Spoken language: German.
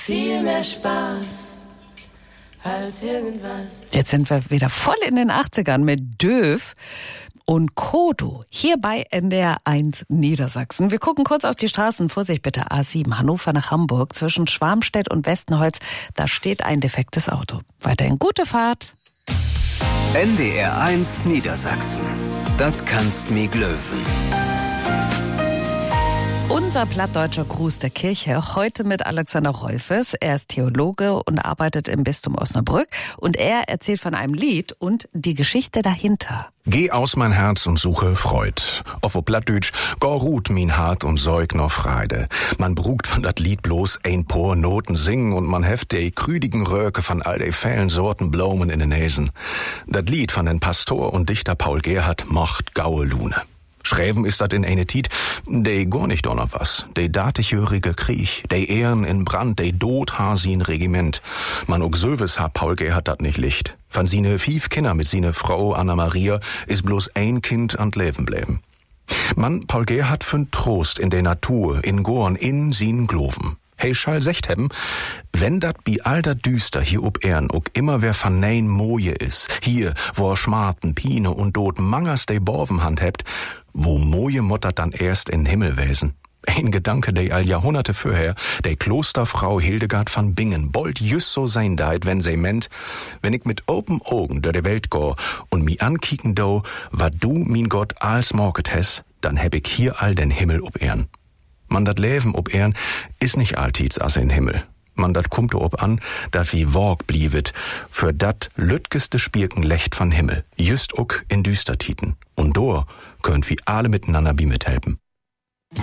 viel mehr Spaß als irgendwas. Jetzt sind wir wieder voll in den 80ern mit Döf und Kodo hier bei NDR 1 Niedersachsen. Wir gucken kurz auf die Straßen. Vorsicht bitte, A7 Hannover nach Hamburg zwischen Schwarmstedt und Westenholz. Da steht ein defektes Auto. Weiterhin gute Fahrt. NDR 1 Niedersachsen. Das kannst mi glöwen. Unser plattdeutscher Gruß der Kirche, heute mit Alexander Rolfes. Er ist Theologe und arbeitet im Bistum Osnabrück. Und er erzählt von einem Lied und die Geschichte dahinter. Geh aus mein Herz und suche Freud. Auf Plattdeutsch, go ruht min Hart und säug noch Freude. Man brugt von dat Lied bloß ein paar Noten singen und man heft de krüdigen Röke von all de fällen Sorten Blumen in den Näsen. Dat Lied von den Pastor und Dichter Paul Gerhardt mocht gaue Lune. Schreiben ist dat in eine Tiet, de gar nicht donner was. De datigjährige Krieg, de Ehren in Brand, de Dod ha sin Regiment. Man ook Sülves ha Paul Gerhardt dat nicht licht. Van sine 5 Kinder mit sine Frau Anna Maria is bloß ein Kind an Leben bleiben. Man Paul Gerhardt fündt Trost in de Natur, in Gorn, in sin Gloven. Hey schall secht hebben, wenn dat bi all dat Düster hier ob Ehren ook immer wer van nein Moje is, hier, wo Schmarten, Pine und Dod mangers de Borvenhand hebt, wo Moje mottert dann erst in Himmel wesen. Ein Gedanke, de all Jahrhunderte vorher, de Klosterfrau Hildegard van Bingen bollt just so sein deit, wenn se ment, wenn ich mit open Augen durch de Welt go und mi ankicken do, wat du, min Gott, als morget hes, dann heb ich hier all den Himmel ob Ehren. Man dat Leben ob Ehren is nicht altids as in Himmel. Man dat kummt ob an, dat wie Worg bliewet, für dat lütgeste Spirken lecht van Himmel, just uck in Düstertiten. Und do könnt wie alle miteinander bi mithelpen.